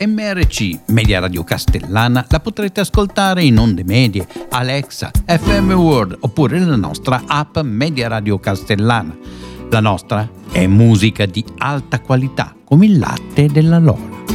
MRC, Media Radio Castellana, la potrete ascoltare in onde medie, Alexa, FM World oppure la nostra app Media Radio Castellana. La nostra è musica di alta qualità, come il latte della Lola.